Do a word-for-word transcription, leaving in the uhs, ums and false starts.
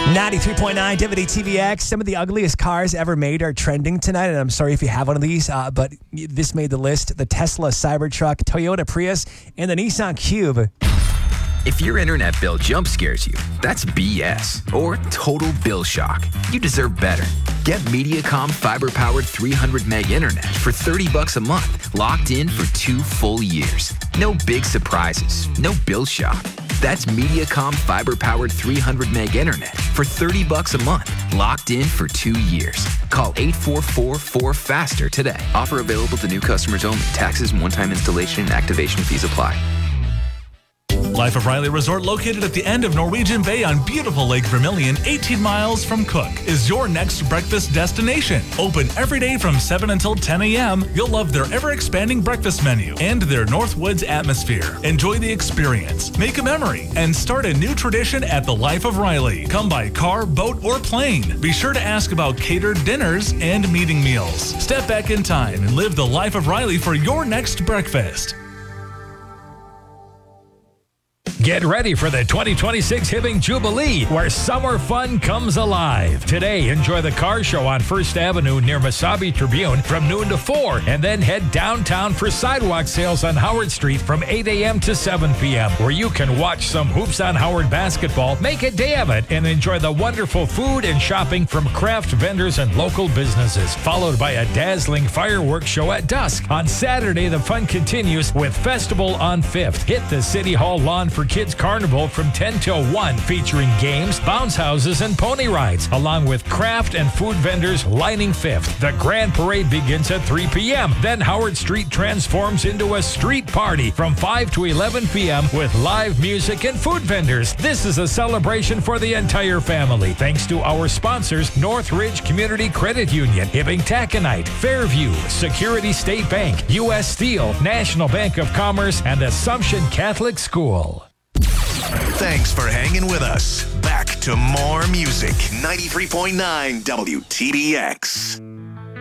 ninety-three point nine W T V X. Some of the ugliest cars ever made are trending tonight, and I'm sorry if you have one of these, uh, but this made the list. The Tesla Cybertruck, Toyota Prius, and the Nissan Cube. If your internet bill jump scares you, that's B S or total bill shock. You deserve better. Get Mediacom fiber-powered three hundred meg internet for thirty bucks a month, locked in for two full years. No big surprises, no bill shock. That's Mediacom fiber-powered three hundred meg internet for thirty bucks a month, locked in for two years. Call eight four four four faster today. Offer available to new customers only. Taxes and one-time installation and activation fees apply. Life of Riley Resort, located at the end of Norwegian Bay on beautiful Lake Vermilion, eighteen miles from Cook, is your next breakfast destination. Open every day from seven until ten a.m. You'll love their ever-expanding breakfast menu and their Northwoods atmosphere. Enjoy the experience, make a memory, and start a new tradition at the Life of Riley. Come by car, boat, or plane. Be sure to ask about catered dinners and meeting meals. Step back in time and live the Life of Riley for your next breakfast. Get ready for the twenty twenty-six Hibbing Jubilee, where summer fun comes alive. Today, enjoy the car show on First Avenue near Mesabi Tribune from noon to four, and then head downtown for sidewalk sales on Howard Street from eight a.m. to seven p.m., where you can watch some Hoops on Howard basketball, make a day of it, and enjoy the wonderful food and shopping from craft vendors and local businesses, followed by a dazzling fireworks show at dusk. On Saturday, the fun continues with Festival on Fifth. Hit the City Hall lawn for Kids Carnival from ten till one, featuring games, bounce houses, and pony rides, along with craft and food vendors lining Fifth. The Grand Parade begins at three p.m. Then Howard Street transforms into a street party from five to eleven p.m. with live music and food vendors. This is a celebration for the entire family, thanks to our sponsors, Northridge Community Credit Union, Hibbing Taconite, Fairview, Security State Bank, U S Steel, National Bank of Commerce, and Assumption Catholic School. Thanks for hanging with us. Back to more music. ninety-three point nine W T B X.